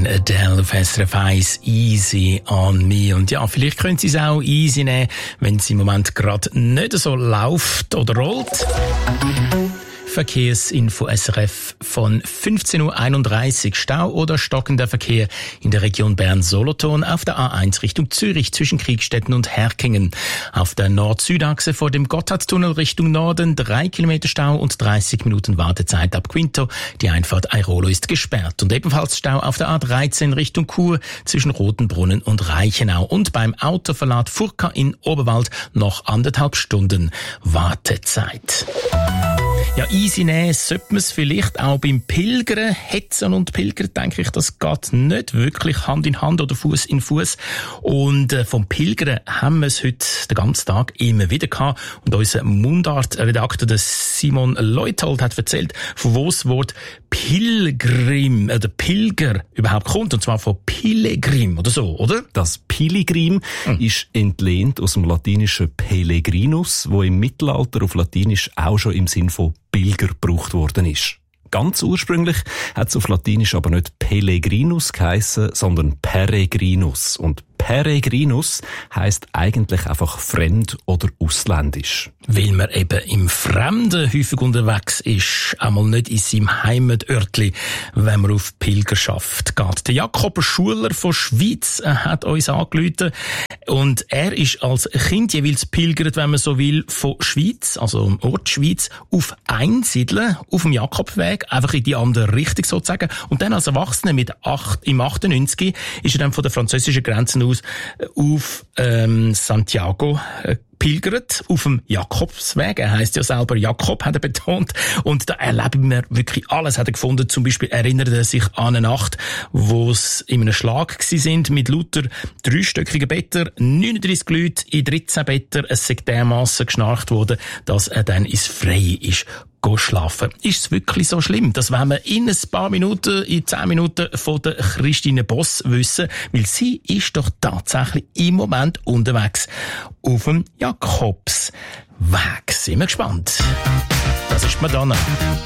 Sängerin Adele auf SRF 1, Easy on Me. Und ja, vielleicht können Sie es auch easy nehmen, wenn es im Moment gerade nicht so läuft oder rollt. Verkehrsinfo SRF von 15.31 Uhr. Stau oder stockender Verkehr in der Region Bern-Solothurn auf der A1 Richtung Zürich zwischen Kriegstetten und Herkingen. Auf der Nord-Süd-Achse vor dem Gotthardtunnel Richtung Norden 3 Kilometer Stau und 30 Minuten Wartezeit ab Quinto. Die Einfahrt Airolo ist gesperrt. Und ebenfalls Stau auf der A13 Richtung Chur zwischen Rotenbrunnen und Reichenau. Und beim Autoverlad Furka in Oberwald noch 1,5 Stunden Wartezeit. Ja, easy nehmen sollte man es vielleicht auch beim Pilgern. Hetzen und Pilgern, denke ich, das geht nicht wirklich Hand in Hand oder Fuß in Fuß. Und vom Pilgern haben wir es heute den ganzen Tag immer wieder gehabt. Und unser Mundart-Redakteur Simon Leuthold hat erzählt, von wo das Wort Pilgrim oder Pilger überhaupt kommt. Und zwar von Pilgrim oder so, oder? Das Pilgrim ist entlehnt aus dem latinischen Pellegrinus, wo im Mittelalter auf Latinisch auch schon im Sinn von Pilger gebraucht worden ist. Ganz ursprünglich hat es auf Latinisch aber nicht Pellegrinus geheissen, sondern Peregrinus. Und Peregrinus heisst eigentlich einfach fremd oder ausländisch. Weil man eben im Fremden häufig unterwegs ist, einmal nicht in seinem Heimatörtli, wenn man auf Pilgerschaft geht. Der Jakob Schuler von Schwyz hat uns angerufen und er ist als Kind jeweils pilgert, wenn man so will, von Schwyz, also im Ort Schwyz, auf Einsiedeln, auf dem Jakobweg, einfach in die andere Richtung sozusagen. Und dann als Erwachsener im 98 ist er dann von der französischen Grenze aus auf Santiago pilgert auf dem Jakobsweg. Er heisst ja selber Jakob, hat er betont. Und da erleben wir wirklich alles, hat er gefunden. Zum Beispiel erinnert er sich an eine Nacht, wo es in einem Schlag gsi sind mit lauter dreistöckigen Betten, 39 Leute in 13 Betten. Es sei dermassen geschnarcht worden, dass er dann ins Freie ist schlafen. Ist es wirklich so schlimm? Das wollen wir in ein paar Minuten, in 10 Minuten von der Christine Boss wissen, weil sie ist doch tatsächlich im Moment unterwegs auf dem Jakobsweg. Sind wir gespannt. Das ist Madonna.